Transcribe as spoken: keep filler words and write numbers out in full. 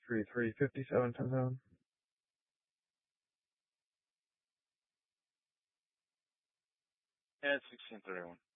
three three fifty-seven ten seven. Yeah, it's sixteen thirty-one.